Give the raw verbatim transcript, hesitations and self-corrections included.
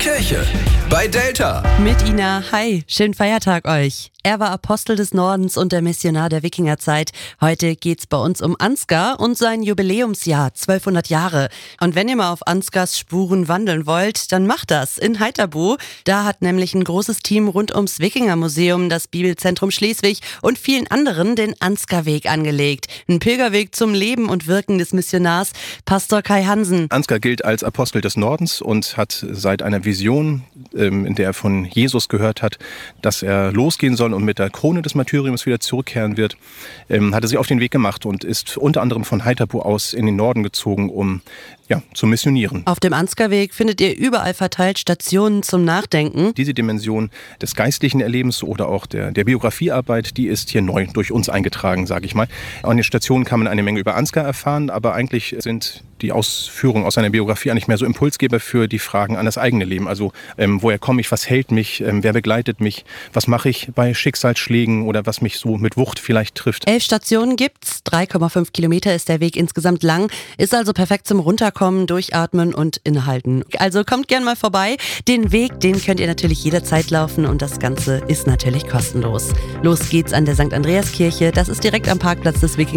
Kirche bei Delta. Mit Ina, hi, schönen Feiertag euch. Er war Apostel des Nordens und der Missionar der Wikingerzeit. Heute geht's bei uns um Ansgar und sein Jubiläumsjahr, zwölfhundert Jahre. Und wenn ihr mal auf Ansgars Spuren wandeln wollt, dann macht das in Heiterbu. Da hat nämlich ein großes Team rund ums Wikingermuseum, das Bibelzentrum Schleswig und vielen anderen den Ansgarweg angelegt. Ein Pilgerweg zum Leben und Wirken des Missionars. Pastor Kai Hansen. Ansgar gilt als Apostel des Nordens und hat seit einer Vision, in der er von Jesus gehört hat, dass er losgehen soll und mit der Krone des Martyriums wieder zurückkehren wird, ähm, hat er sich auf den Weg gemacht und ist unter anderem von Heiterbu aus in den Norden gezogen, um ja, zu missionieren. Auf dem Ansgarweg findet ihr überall verteilt Stationen zum Nachdenken. Diese Dimension des geistlichen Erlebens oder auch der, der Biografiearbeit, die ist hier neu durch uns eingetragen, sage ich mal. An den Stationen kann man eine Menge über Ansgar erfahren, aber eigentlich sind die Ausführungen aus seiner Biografie eigentlich mehr so Impulsgeber für die Fragen an das eigene Leben. Also ähm, woher komme ich, was hält mich, ähm, wer begleitet mich, was mache ich bei Schicksalsschlägen oder was mich so mit Wucht vielleicht trifft. Elf Stationen gibt's, drei Komma fünf Kilometer ist der Weg insgesamt lang, ist also perfekt zum Runterkommen, Durchatmen und Innehalten. Also kommt gern mal vorbei. Den Weg, den könnt ihr natürlich jederzeit laufen und das Ganze ist natürlich kostenlos. Los geht's an der Sankt Andreas Kirche, das ist direkt am Parkplatz des Wikinger.